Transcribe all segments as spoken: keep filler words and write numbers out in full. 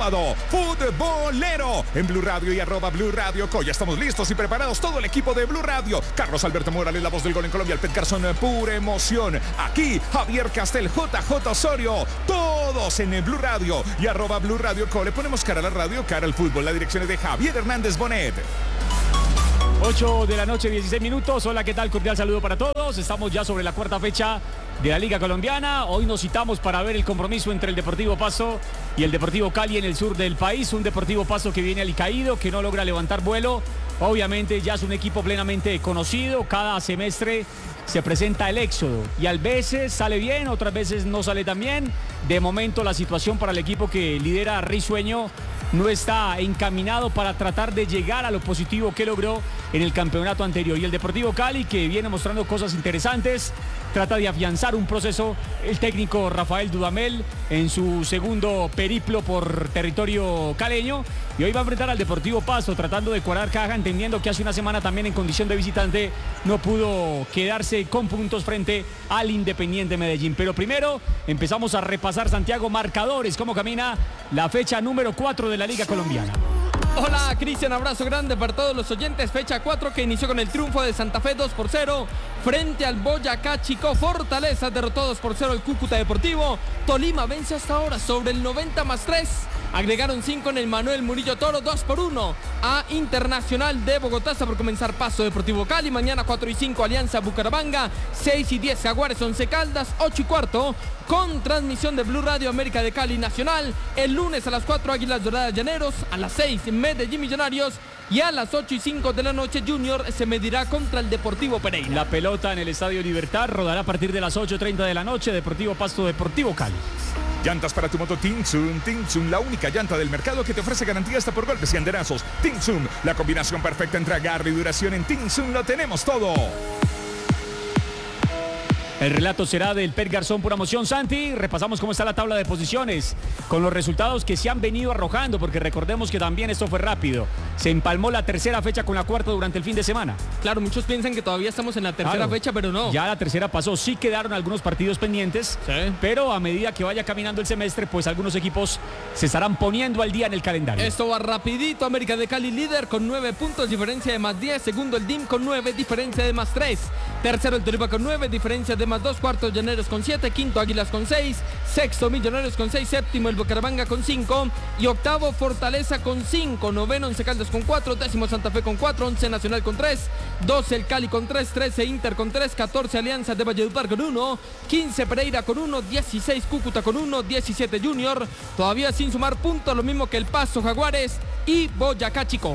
sábado futbolero en Blue Radio y arroba Blue Radio Co. Ya estamos listos y preparados, todo el equipo de Blue Radio. Carlos Alberto Morales, la voz del gol en Colombia, el Pet Garzón, pura emoción. Aquí Javier Castel, J J Osorio, todos en el Blue Radio y arroba Blue Radio Co. Le ponemos cara a la radio, cara al fútbol. La dirección es de Javier Hernández Bonet. ocho de la noche, dieciséis minutos. Hola, ¿qué tal? Cordial saludo para todos. Estamos ya sobre la cuarta fecha de la Liga Colombiana. Hoy nos citamos para ver el compromiso entre el Deportivo Pasto y el Deportivo Cali en el sur del país. Un Deportivo Pasto que viene alicaído, que no logra levantar vuelo. Obviamente ya es un equipo plenamente conocido. Cada semestre se presenta el éxodo y a veces sale bien, otras veces no sale tan bien. De momento la situación para el equipo que lidera Risueño no está encaminado para tratar de llegar a lo positivo que logró en el campeonato anterior. Y el Deportivo Cali, que viene mostrando cosas interesantes, trata de afianzar un proceso. El técnico Rafael Dudamel en su segundo periplo por territorio caleño, y hoy va a enfrentar al Deportivo Pasto tratando de cuadrar caja, entendiendo que hace una semana también en condición de visitante no pudo quedarse con puntos frente al Independiente Medellín. Pero primero empezamos a repasar, Santiago, marcadores, cómo camina la fecha número cuatro de la Liga Colombiana. Hola, Cristian, abrazo grande para todos los oyentes. Fecha cuatro que inició con el triunfo de Santa Fe dos por cero frente al Boyacá Chico. Fortaleza derrotó dos por cero el Cúcuta Deportivo. Tolima vence hasta ahora sobre el noventa más tres. Agregaron cinco en el Manuel Murillo Toro, dos por uno a Internacional de Bogotá. Está por comenzar Pasto Deportivo Cali. Mañana cuatro y cinco Alianza Bucaramanga, seis y diez Jaguares Once Caldas, ocho y cuarto con transmisión de Blue Radio América de Cali Nacional. El lunes a las cuatro Águilas Doradas Llaneros, a las seis Medellín Millonarios y a las ocho y cinco de la noche Junior se medirá contra el Deportivo Pereira. La pelota en el Estadio Libertad rodará a partir de las ocho y treinta de la noche. Deportivo Pasto, Deportivo Cali. Llantas para tu moto Tinsum, Tinsum, la única llanta del mercado que te ofrece garantía hasta por golpes y andenazos. Tinsum, la combinación perfecta entre agarre y duración. En Tinsum lo tenemos todo. El relato será del Pet Garzón, pura emoción. Santi, repasamos cómo está la tabla de posiciones con los resultados que se han venido arrojando, porque recordemos que también esto fue rápido. Se empalmó la tercera fecha con la cuarta durante el fin de semana. Claro, muchos piensan que todavía estamos en la tercera claro, fecha, pero no. Ya la tercera pasó, sí quedaron algunos partidos pendientes, sí, pero a medida que vaya caminando el semestre, pues algunos equipos se estarán poniendo al día en el calendario. Esto va rapidito. América de Cali líder con nueve puntos, diferencia de más diez. Segundo el D I M con nueve, diferencia de más tres. Tercero el Tolima con nueve, diferencia de más dos. Cuarto Llaneros con siete, quinto Águilas con seis, sexto Millonarios con seis, séptimo el Bucaramanga con cinco y octavo Fortaleza con cinco, noveno Once Caldas con cuatro, décimo Santa Fe con cuatro, once Nacional con tres, doce el Cali con tres, trece Inter con tres, catorce Alianza de Valledupar con uno, quince Pereira con uno, dieciséis Cúcuta con uno, diecisiete Junior, todavía sin sumar puntos, lo mismo que el Pasto, Jaguares y Boyacá Chico.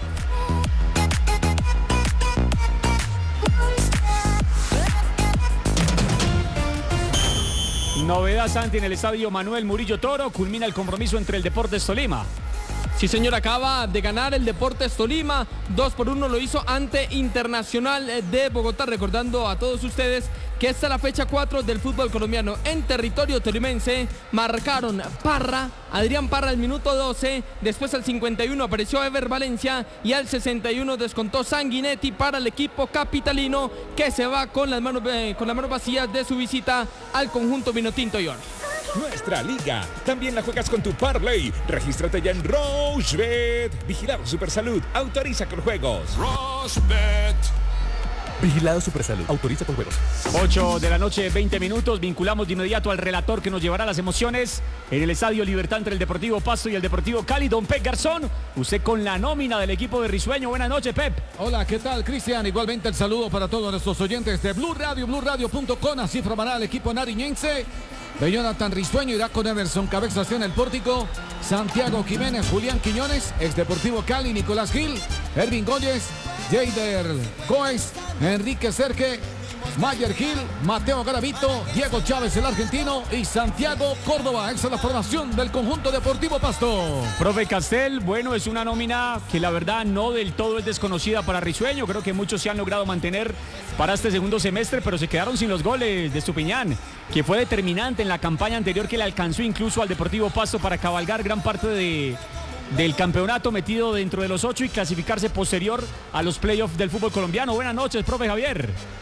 Novedad, Santi, en el estadio Manuel Murillo Toro. Culmina el compromiso entre el Deportes Tolima. Sí, señor, acaba de ganar el Deportes Tolima. dos por uno lo hizo ante Internacional de Bogotá. Recordando a todos ustedes que esta es la fecha cuatro del fútbol colombiano en territorio tolimense. Marcaron Parra, Adrián Parra al minuto doce. Después al cincuenta y uno apareció Ever Valencia. Y al sesenta y uno descontó Sanguinetti para el equipo capitalino, que se va con las manos, eh, con las manos vacías de su visita al conjunto Vinotinto y Oro. Nuestra liga también la juegas con tu Parlay. Regístrate ya en Rochebet. Vigilado Supersalud. Autoriza con juegos. Rochebet. Vigilado Supersalud. Autoriza con juegos. ocho de la noche, veinte minutos. Vinculamos de inmediato al relator que nos llevará las emociones en el Estadio Libertad entre el Deportivo Pasto y el Deportivo Cali. Don Pep Garzón, usted con la nómina del equipo de Risueño. Buenas noches, Pep. Hola, ¿qué tal, Cristian? Igualmente el saludo para todos nuestros oyentes de Blue Radio, blue radio punto com. Así formará el equipo nariñense de Jonathan Risueño. Irá con Emerson Cabezas en el pórtico, Santiago Jiménez, Julián Quiñones, ex Deportivo Cali, Nicolás Gil, Ervin Góyez, Jader Coes, Enrique Cerque, Mayer Gil, Mateo Garavito, Diego Chávez el argentino y Santiago Córdoba. Esa es la formación del conjunto Deportivo Pasto. Profe Castel, bueno, es una nómina que la verdad no del todo es desconocida para Risueño. Creo que muchos se han logrado mantener para este segundo semestre, pero se quedaron sin los goles de Estupiñán, que fue determinante en la campaña anterior, que le alcanzó incluso al Deportivo Pasto para cabalgar gran parte de... del campeonato, metido dentro de los ocho y clasificarse posterior a los playoffs del fútbol colombiano. Buenas noches, profe Javier.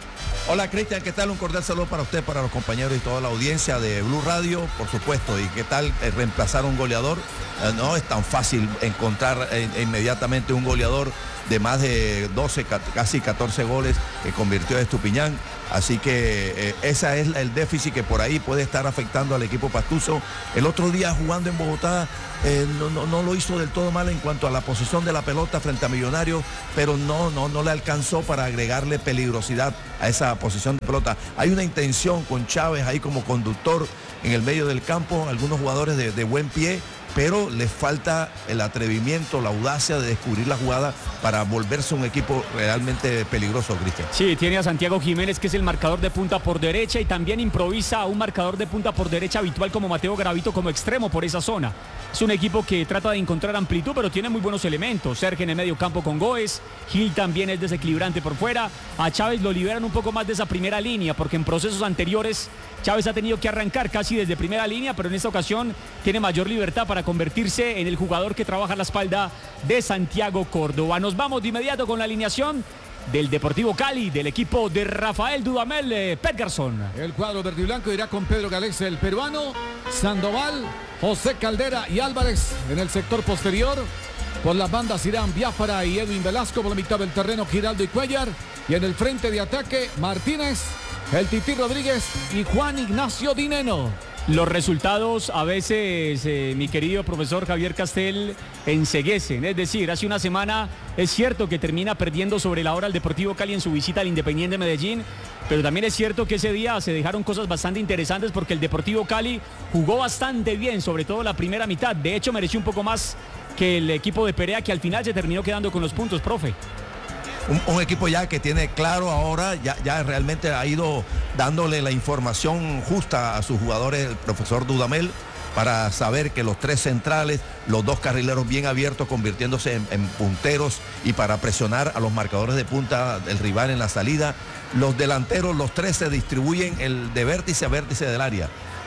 Hola Cristian, ¿qué tal? Un cordial saludo para usted, para los compañeros y toda la audiencia de Blue Radio, por supuesto. ¿Y qué tal eh, reemplazar a un goleador? Eh, no es tan fácil encontrar eh, inmediatamente un goleador de más de doce, casi catorce goles que convirtió a Estupiñán. Así que eh, ese es el déficit que por ahí puede estar afectando al equipo pastuso. El otro día jugando en Bogotá eh, no, no, no lo hizo del todo mal en cuanto a la posición de la pelota frente a Millonarios, pero no, no, no le alcanzó para agregarle peligrosidad a esa posición de pelota. Hay una intención con Chávez ahí como conductor en el medio del campo, algunos jugadores de, de buen pie, pero les falta el atrevimiento, la audacia de descubrir la jugada para volverse un equipo realmente peligroso, Cristian. Sí, tiene a Santiago Jiménez, que es el marcador de punta por derecha, y también improvisa a un marcador de punta por derecha habitual como Mateo Garavito como extremo por esa zona. Es un equipo que trata de encontrar amplitud, pero tiene muy buenos elementos. Sergio en el medio campo con Goes, Gil también es desequilibrante por fuera. A Chávez lo liberan un poco más de esa primera línea, porque en procesos anteriores Chávez ha tenido que arrancar casi desde primera línea, pero en esta ocasión tiene mayor libertad para convertirse en el jugador que trabaja a la espalda de Santiago Córdoba. Nos vamos de inmediato con la alineación del Deportivo Cali, del equipo de Rafael Dudamel eh, Petgarzón. El cuadro verde y blanco irá con Pedro Galés, el peruano, Sandoval, José Caldera y Álvarez en el sector posterior. Por las bandas irán Biafara y Edwin Velasco, por la mitad del terreno Giraldo y Cuellar, y en el frente de ataque Martínez, el Tití Rodríguez y Juan Ignacio Dineno. Los resultados a veces, eh, mi querido profesor Javier Castel, enceguecen. Es decir, hace una semana es cierto que termina perdiendo sobre la hora el Deportivo Cali en su visita al Independiente Medellín, pero también es cierto que ese día se dejaron cosas bastante interesantes porque el Deportivo Cali jugó bastante bien, sobre todo la primera mitad. De hecho, mereció un poco más que el equipo de Perea, que al final se terminó quedando con los puntos, profe. Un, un equipo ya que tiene claro ahora, ya, ya realmente ha ido dándole la información justa a sus jugadores, el profesor Dudamel, para saber que los tres centrales, los dos carrileros bien abiertos, convirtiéndose en, en punteros y para presionar a los marcadores de punta del rival en la salida. Los delanteros, los tres se distribuyen el de vértice a vértice del área.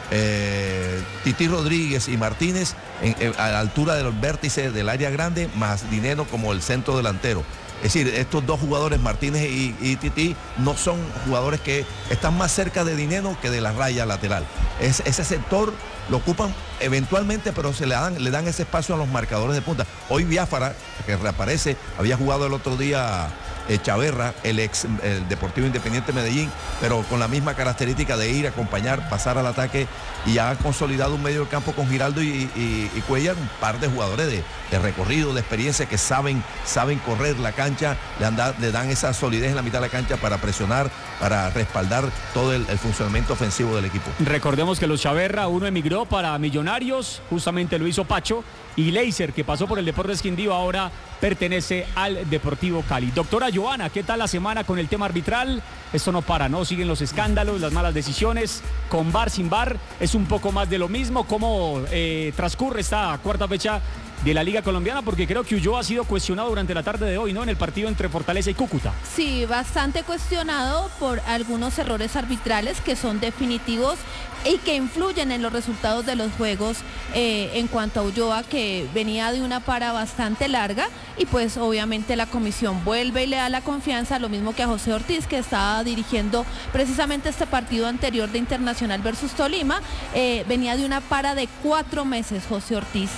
Eh, Tití Rodríguez y Martínez en, en, a la altura de los vértices del área grande, más Dineno como el centro delantero. Es decir, estos dos jugadores, Martínez y, y Tití, no son jugadores que están más cerca de Dineno que de la raya lateral. Es, ese sector lo ocupan eventualmente, pero se le dan, le dan ese espacio a los marcadores de punta. Hoy Biafara, que reaparece, había jugado el otro día eh, Chaverra, el ex el Deportivo Independiente Medellín, pero con la misma característica de ir, acompañar, pasar al ataque, y ha consolidado un medio de campo con Giraldo y, y, y Cuellar, un par de jugadores de, de recorrido, de experiencia, que saben, saben correr la cancha, le, anda, le dan esa solidez en la mitad de la cancha para presionar, para respaldar todo el, el funcionamiento ofensivo del equipo. Recordemos que los Chaverra, uno emigró para Millonarios, justamente lo hizo Pacho, y Leiser, que pasó por el Deportes Quindío, ahora pertenece al Deportivo Cali. Doctora Joana, ¿qué tal la semana con el tema arbitral? Esto no para, ¿no? Siguen los escándalos, las malas decisiones, con V A R, sin V A R, es un poco más de lo mismo. ¿Cómo eh, transcurre esta cuarta fecha de la Liga Colombiana? Porque creo que Ulloa ha sido cuestionado durante la tarde de hoy, ¿no? En el partido entre Fortaleza y Cúcuta. Sí, bastante cuestionado por algunos errores arbitrales que son definitivos y que influyen en los resultados de los juegos, eh, en cuanto a Ulloa, que venía de una para bastante larga, y pues obviamente la comisión vuelve y le da la confianza, lo mismo que a José Ortiz, que estaba dirigiendo precisamente este partido anterior de Internacional versus Tolima. Eh, venía de una para de cuatro meses José Ortiz.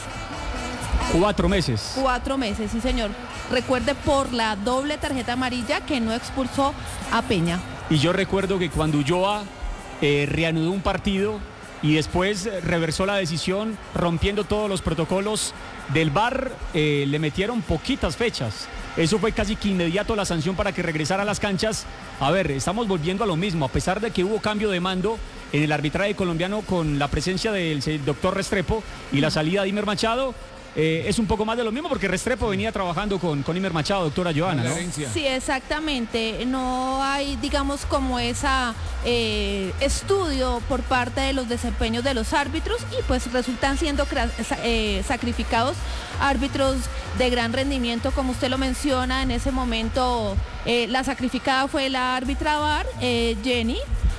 Cuatro meses. Cuatro meses, sí señor. Recuerde, por la doble tarjeta amarilla que no expulsó a Peña. Y yo recuerdo que cuando Ulloa eh, reanudó un partido y después reversó la decisión rompiendo todos los protocolos del V A R, eh, le metieron poquitas fechas. Eso fue casi que inmediato la sanción para que regresara a las canchas. A ver, estamos volviendo a lo mismo, a pesar de que hubo cambio de mando en el arbitraje colombiano con la presencia del doctor Restrepo y la salida de Imer Machado. Eh, es un poco más de lo mismo porque Restrepo venía trabajando con, con Imer Machado, doctora Joana, ¿no? Sí, exactamente. No hay, digamos, como esa eh, estudio por parte de los desempeños de los árbitros, y pues resultan siendo eh, sacrificados árbitros de gran rendimiento, como usted lo menciona. En ese momento eh, la sacrificada fue la árbitra V A R, eh, Jenny.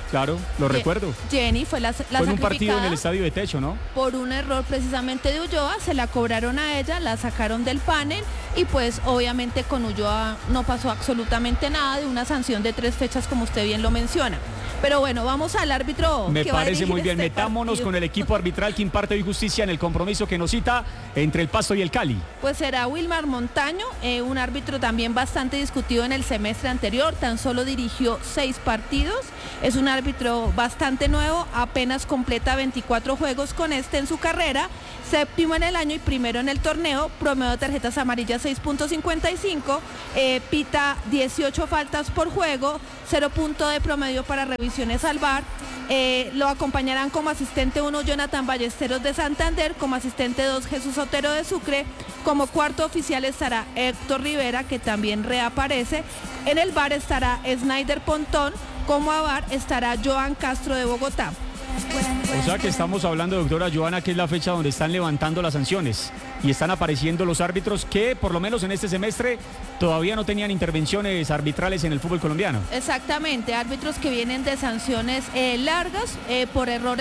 claro, lo Ye- recuerdo. Jenny fue la, la Fue en un partido en el sacrificada estadio de Techo, ¿no? por un error precisamente de Ulloa, se la cobraron a ella, la sacaron del panel y pues obviamente con Ulloa no pasó absolutamente nada de una sanción de tres fechas como usted bien lo menciona. Pero bueno, vamos al árbitro. Me que va a parece dirigir muy bien. este Metámonos partido. con el equipo arbitral que imparte hoy justicia en el compromiso que nos cita entre el Pasto y el Cali. Pues será Wilmar Montaño, eh, un árbitro también bastante discutido en el semestre anterior, tan solo dirigió seis partidos, es un árbitro bastante nuevo, apenas completa veinticuatro juegos con este en su carrera, séptimo en el año y primero en el torneo, promedio de tarjetas amarillas seis punto cincuenta y cinco, eh, pita dieciocho faltas por juego, cero punto de promedio para revisiones al V A R. Eh, lo acompañarán como asistente uno Jonathan Ballesteros de Santander, como asistente dos Jesús Otero de Sucre, como cuarto oficial estará Héctor Rivera, que también reaparece. En el V A R estará Snyder Pontón, como a V A R estará Joan Castro de Bogotá. O sea que estamos hablando, doctora Joana, que es la fecha donde están levantando las sanciones y están apareciendo los árbitros que, por lo menos en este semestre, todavía no tenían intervenciones arbitrales en el fútbol colombiano. Exactamente, árbitros que vienen de sanciones eh, largas eh, por errores